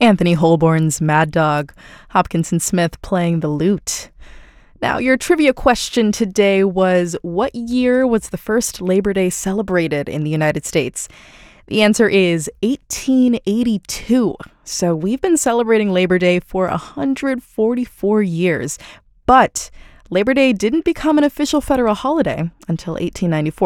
Anthony Holborn's Mad Dog, Hopkinson Smith playing the lute. Now, your trivia question today was, what year was the first Labor Day celebrated in the United States? The answer is 1882. So we've been celebrating Labor Day for 144 years. But Labor Day didn't become an official federal holiday until 1894.